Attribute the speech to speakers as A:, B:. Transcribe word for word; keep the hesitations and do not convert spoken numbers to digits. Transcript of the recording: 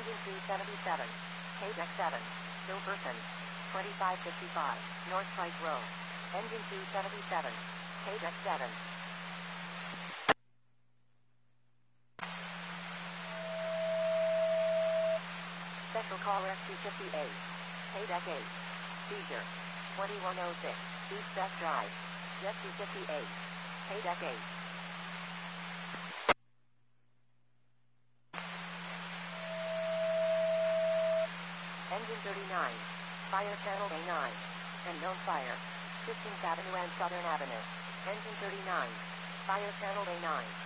A: Engine two seventy-seven. K deck seven. Still person. twenty-five fifty-five. North Pike Road. Engine two seventy-seven. K deck seven. Special call S two fifty-eight. K deck eight. Seizure. twenty-one oh six. East Best Drive. Jet two fifty-eight. K deck eight. Engine thirty-nine. Fire channel A nine. And known fire. fifteenth Avenue and Southern Avenue. Engine thirty-nine. Fire channel A nine.